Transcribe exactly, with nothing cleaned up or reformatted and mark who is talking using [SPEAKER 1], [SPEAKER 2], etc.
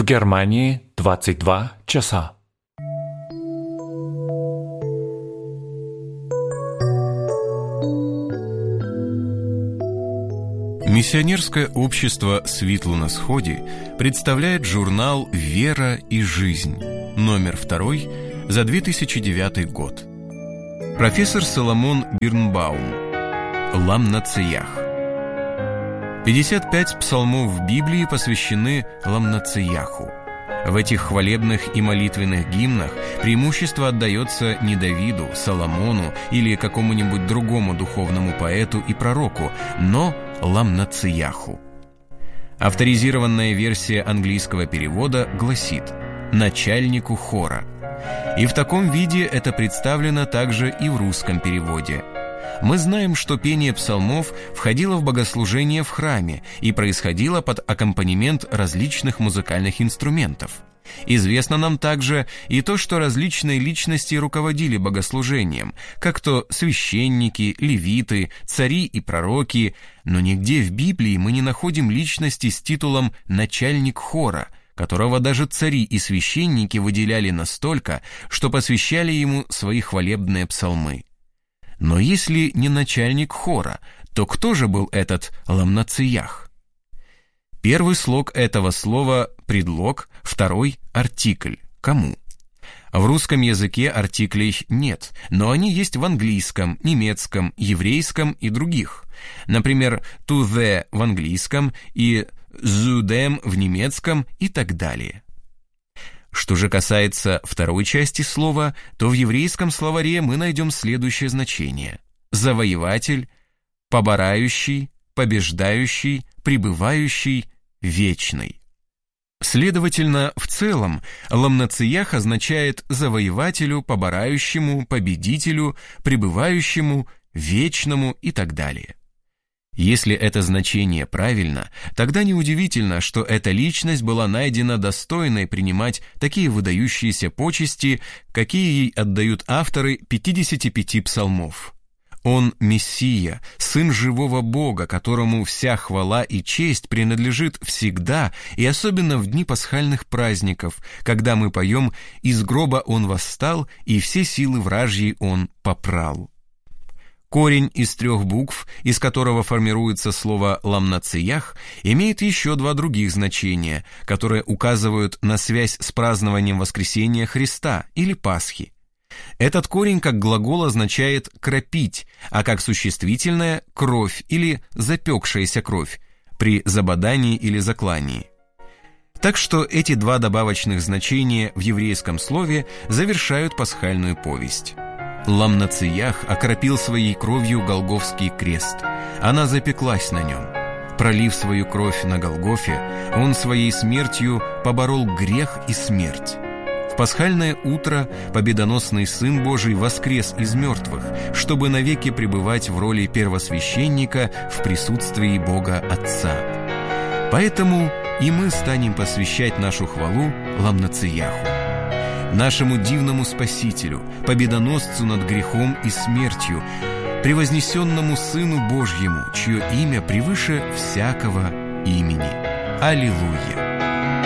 [SPEAKER 1] В Германии двадцать два часа.
[SPEAKER 2] Миссионерское общество «Світло на Сході» представляет журнал «Вера и жизнь», номер второй за две тысячи девятый год. Профессор Соломон Бирнбаум. Ламнациях. пятьдесят пять псалмов в Библии посвящены Ламнацияху. В этих хвалебных и молитвенных гимнах преимущество отдается не Давиду, Соломону или какому-нибудь другому духовному поэту и пророку, но Ламнацияху. Авторизированная версия английского перевода гласит «начальнику хора». И в таком виде это представлено также и в русском переводе. Мы знаем, что пение псалмов входило в богослужение в храме и происходило под аккомпанемент различных музыкальных инструментов. Известно нам также и то, что различные личности руководили богослужением, как то священники, левиты, цари и пророки, но нигде в Библии мы не находим личности с титулом «начальник хора», которого даже цари и священники выделяли настолько, что посвящали ему свои хвалебные псалмы. Но если не начальник хора, то кто же был этот Ламнациях? Первый слог этого слова – предлог, второй – артикль. Кому? В русском языке артиклей нет, но они есть в английском, немецком, еврейском и других. Например, to the в английском и zu dem в немецком и так далее. Что же касается второй части слова, то в еврейском словаре мы найдем следующее значение: завоеватель, поборающий, побеждающий, пребывающий, вечный. Следовательно, в целом, Ламнациях означает завоевателю, поборающему, победителю, пребывающему, вечному и так далее. Если это значение правильно, тогда неудивительно, что эта личность была найдена достойной принимать такие выдающиеся почести, какие ей отдают авторы пятидесяти пяти псалмов. Он Мессия, Сын живого Бога, которому вся хвала и честь принадлежит всегда и особенно в дни пасхальных праздников, когда мы поем «Из гроба Он восстал, и все силы вражьи Он попрал». Корень из трех букв, из которого формируется слово «ламнациях», имеет еще два других значения, которые указывают на связь с празднованием воскресения Христа или Пасхи. Этот корень как глагол означает «кропить», а как существительное – «кровь» или «запекшаяся кровь» при забодании или заклании. Так что эти два добавочных значения в еврейском слове завершают пасхальную повесть. Ламнациях окропил своей кровью Голгофский крест. Она запеклась на нем. Пролив свою кровь на Голгофе, он своей смертью поборол грех и смерть. В пасхальное утро победоносный Сын Божий воскрес из мертвых, чтобы навеки пребывать в роли первосвященника в присутствии Бога Отца. Поэтому и мы станем посвящать нашу хвалу Ламнацияху, нашему дивному Спасителю, победоносцу над грехом и смертью, превознесенному Сыну Божьему, чье имя превыше всякого имени. Аллилуйя!